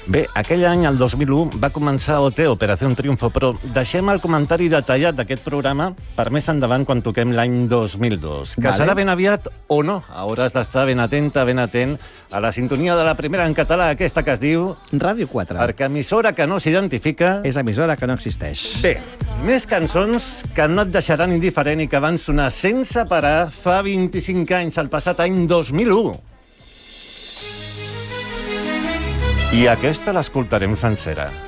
Bé, aquell any, el 2001, va començar OT, Operació Triunfo, però deixem el comentari detallat d'aquest programa per més endavant quan toquem l'any 2002. Que Vale. serà ben aviat o no. Hauràs d'estar ben atenta, ben atent a la sintonia de la primera en català, aquesta que es diu... Ràdio 4. Perquè emissora que no s'identifica... És emissora que no existeix. Bé, més cançons que no et deixaran indiferent i que van sonar sense parar fa 25 anys, el passat any 2001. I aquesta l'escoltarem sencera.